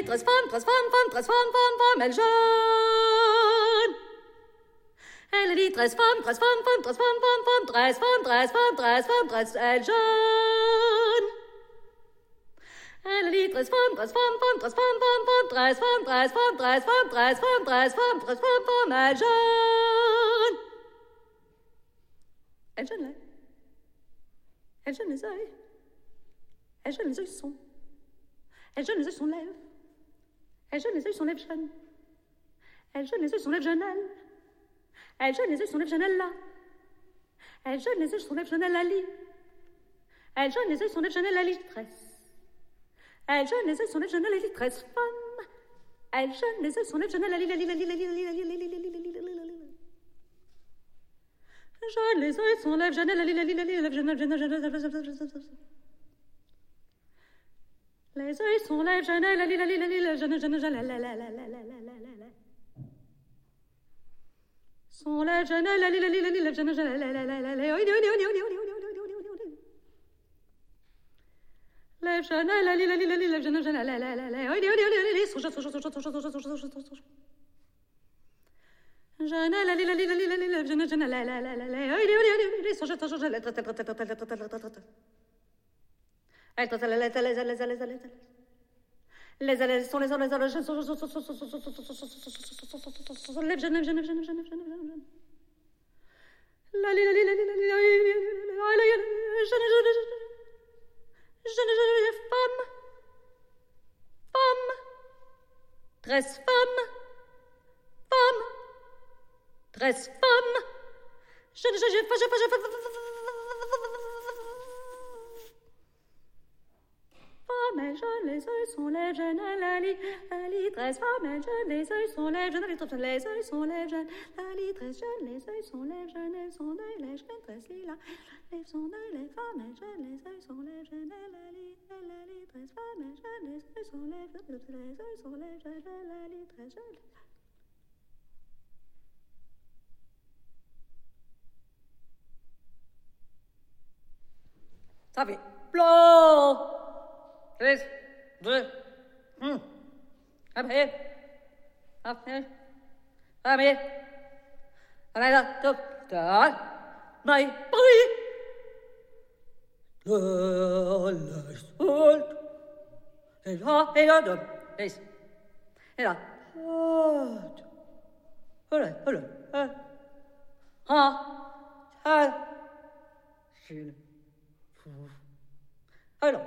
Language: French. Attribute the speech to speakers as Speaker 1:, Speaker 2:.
Speaker 1: femme, elle jeûne. Elle dit 13 femmes, elle jeûne. Elle dit 13 femmes, elle jeûne. Elle jeûne là. Elle jeûne les yeux. Elle jeûne les yeux sont. Elle jeûne les yeux sont lèvres. Elle jeûne les yeux sont lèvres jeunes. Elle jeûne les yeux sont lèvres jeunes elle. Elle jeûne les yeux sont lèvres jeunes elle là. Elle jeûne les yeux sont lèvres jeunes elle la lit. Elle jeûne les yeux sont lèvres jeunes elle la litresse. Elle jeûne les yeux sont lèvres jeunes elle la litresse femme. Elle jeûne les yeux sont lèvres jeunes elle la lit. Jeûne les yeux sont lèvres jeunes elle la lit. Les yeux sont lèvres jeunes elle la lit. Sont lèvres jeunes elle la lit. Les jeunes, la li, les jeunes, femme, 13 femmes, 13 femmes, femme et jeune, les yeux sont lèvres jeunes, la lit, 13 femmes et jeunes, les yeux sont lèvres jeunes, les yeux sont lèvres jeunes, la lit, 13 jeunes, les yeux sont lèvres jeunes, elles sont d'œil, les jeunes, 13 lilas, les sont d'œil, les femmes et jeunes, les yeux sont lèvres jeunes, la lit, 13 femmes et jeunes, les yeux sont lèvres jeunes, les yeux sont lèvres jeunes, la lit, 13 jeunes. Ça fait plomb. 3, 2, 1. Après. Mais prie. Et là. Alors,